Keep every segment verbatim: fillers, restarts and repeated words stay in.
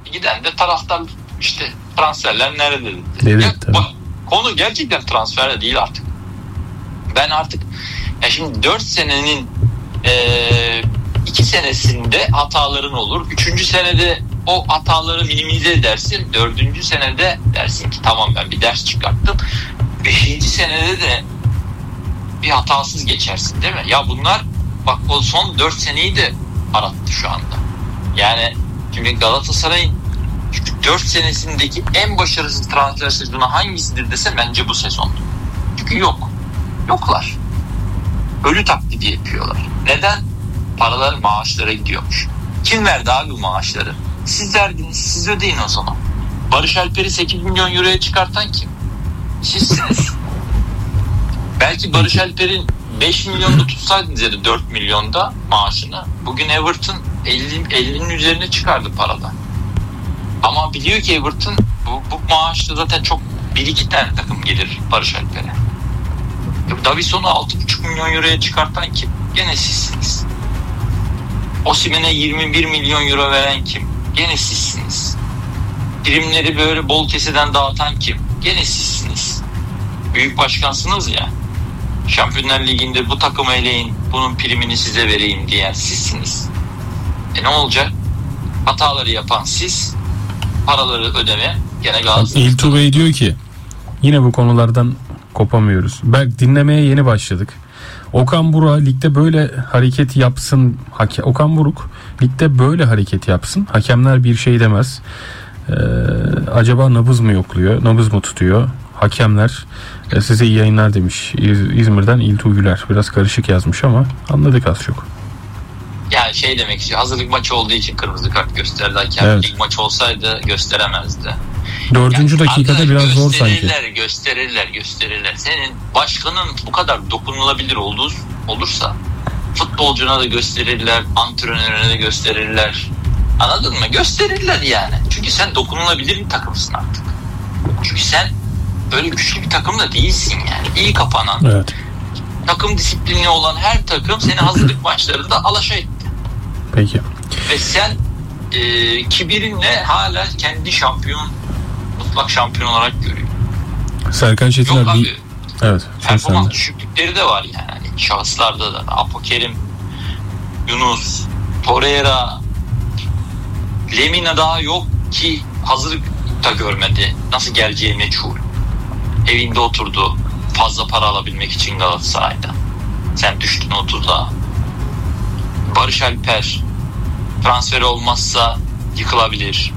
Giden de taraftar işte transferler nerede dedi. Evet, ya, tabii. bak, konu gerçekten transferde değil artık. Ben artık ya şimdi dört senenin e, iki senesinde hataların olur. Üçüncü senede o hataları minimize edersin. Dördüncü senede dersin ki tamam ben bir ders çıkarttım. Beşinci senede de bir hatasız geçersin değil mi? Ya bunlar bak o son dört seneyi de arattı şu anda. Yani şimdi Galatasaray'ın dört senesindeki en başarısız transfer sezonu hangisidir dese bence bu sezon. Çünkü yok. Yoklar. Ölü taklidi yapıyorlar. Neden? Paralar maaşlara gidiyormuş. Kim verdi abi bu maaşları? Siz verdiniz. Siz ödeyin o zaman. Barış Alper'i sekiz milyon euroya çıkartan kim? Sizsiniz. Belki Barış Alper'in beş milyonda tutsaydınız ya da dört milyonda maaşını. Bugün Everton ellinin üzerine çıkardı parada. Ama biliyor ki Everton bu, bu maaşta zaten çok bir iki tane takım gelir Barış Alper'e. Davison'u altı buçuk milyon euroya çıkartan kim? Gene sizsiniz. Osimhen'e yirmi bir milyon euro veren kim? Gene sizsiniz. Primleri böyle bol keseden dağıtan kim? Gene sizsiniz. Büyük başkansınız ya. Şampiyonlar Ligi'nde bu takımı eleyin, bunun primini size vereyim diyen sizsiniz. E ne olacak? Hataları yapan siz, paraları ödeme gene Galatasaray. İltu Bey diyor ki yine bu konulardan kopamıyoruz. Berk dinlemeye yeni başladık. Okan Buruk ligde böyle hareket yapsın. Hake, Okan Buruk ligde böyle hareket yapsın. Hakemler bir şey demez. Ee, acaba nabız mı yokluyor? Nabız mı tutuyor? Hakemler e, size iyi yayınlar demiş. İz, İzmir'den İltu Güler. Biraz karışık yazmış ama anladık az çok. Yani şey demek istiyor. Hazırlık maçı olduğu için kırmızı kart gösterdi hakem. Evet. Lig maçı olsaydı gösteremezdi. Dördüncü yani dakikada biraz zor sanki. Gösterirler, gösterirler, gösterirler. Senin başkanın bu kadar dokunulabilir olduğu olursa futbolcuna da gösterirler, antrenörüne de gösterirler. Anladın mı? Gösterirler yani. Çünkü sen dokunulabilir bir takımsın artık. Çünkü sen öyle güçlü bir takım da değilsin yani. İyi kapanan, evet. Takım disiplini olan her takım seni hazırlık maçlarında alaşa etti. Peki. Ve sen e, kibirinle hala kendi şampiyon, mutlak şampiyon olarak görüyor. Serkan Çetiner Yok abi. Bir... Evet. Performans düşüklükleri de var yani. Hani şahıslarda da. Apo Kerim, Yunus, Torreira, Lemina daha yok ki hazırlık da görmedi. Nasıl geleceği meçhul. Evinde oturdu. Fazla para alabilmek için Galatasaray'da. Sen düştün otuza. Barış Alper transferi olmazsa yıkılabilir.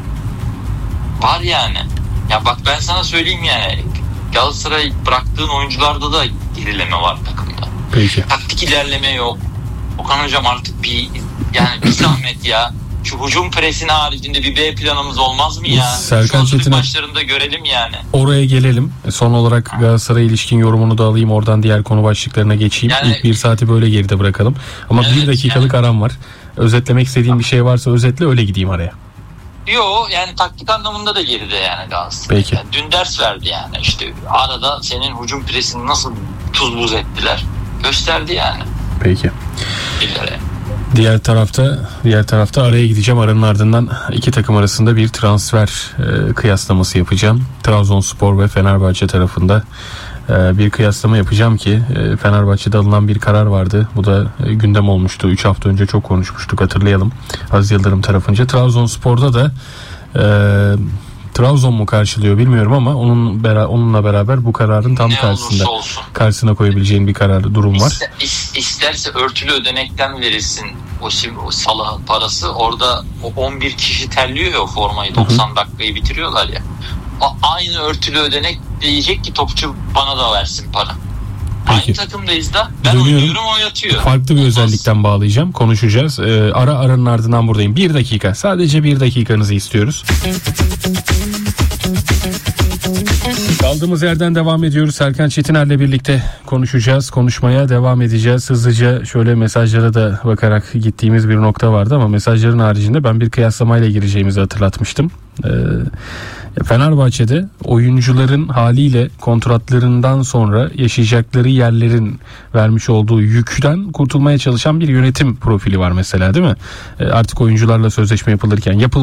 Var yani. Ya bak ben sana söyleyeyim yani. Galatasaray bıraktığın oyuncularda da gerileme var takımda. Peki. Taktik ilerleme yok. Okan hocam artık bir yani bir zahmet ya. Şu hücum presinin haricinde bir B planımız olmaz mı ya? Serkan Çetin'e maçlarında görelim yani. Oraya gelelim. Son olarak Galatasaray'a ilişkin yorumunu da alayım. Oradan diğer konu başlıklarına geçeyim. Yani, İlk bir saati böyle geride bırakalım. Ama evet, bir dakikalık yani, aram var. Özetlemek istediğim bir şey varsa özetle, öyle gideyim araya. Yok yani taktik anlamında da geride yani Galatasaray. Peki. Yani dün ders verdi yani. İşte arada senin hücum presini nasıl tuz buz ettiler gösterdi yani. Peki. Billere. Diğer tarafta diğer tarafta araya gideceğim. Aranın ardından iki takım arasında bir transfer e, kıyaslaması yapacağım. Trabzonspor ve Fenerbahçe tarafında e, bir kıyaslama yapacağım ki e, Fenerbahçe'de alınan bir karar vardı. Bu da e, gündem olmuştu. üç hafta önce çok konuşmuştuk, hatırlayalım. Aziz Yıldırım tarafınca. Trabzonspor'da da e, Trabzon mu karşılıyor bilmiyorum ama onun bera- onunla beraber bu kararın tam ne karşısında karşısına koyabileceğin bir karar durum var. İster, isterse örtülü ödenekten verilsin o, o Salah parası. Orada o on bir kişi terliyor ya o formayı, doksan Hı-hı. dakikayı bitiriyorlar ya. O aynı örtülü ödenek diyecek ki topçu bana da versin para. Peki. Aynı takımdayız da ben Dönüyorum. oynuyorum o yatıyor. Farklı bir Olmaz. özellikten bağlayacağım. Konuşacağız. Ee, ara aranın ardından buradayım. Bir dakika. Sadece bir dakikanızı istiyoruz. Kaldığımız yerden devam ediyoruz. Serkan Çetiner'le birlikte konuşacağız. Konuşmaya devam edeceğiz. Hızlıca şöyle mesajlara da bakarak gittiğimiz bir nokta vardı ama mesajların haricinde ben bir kıyaslamayla gireceğimizi hatırlatmıştım. Ee, Fenerbahçe'de oyuncuların haliyle kontratlarından sonra yaşayacakları yerlerin vermiş olduğu yükten kurtulmaya çalışan bir yönetim profili var mesela, değil mi? Ee, artık oyuncularla sözleşme yapılırken yapıl